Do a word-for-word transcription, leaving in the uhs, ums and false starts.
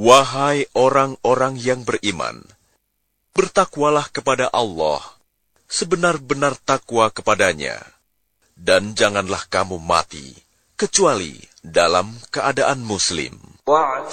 Wahai orang-orang yang beriman, bertakwalah kepada Allah, sebenar-benar takwa kepadanya, dan janganlah kamu mati, kecuali dalam keadaan muslim.